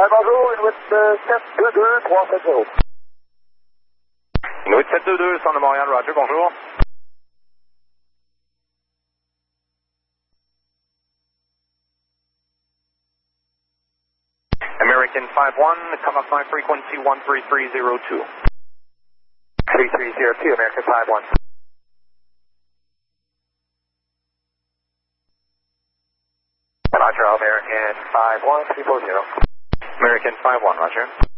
bonjour, Inuit 722, 370. Inuit 722, centre de Montréal, Roger, bonjour. American 5-1, come up my frequency 13302. 3302, American 5-1. Roger, American 5-1, 340. American 5-1, Roger.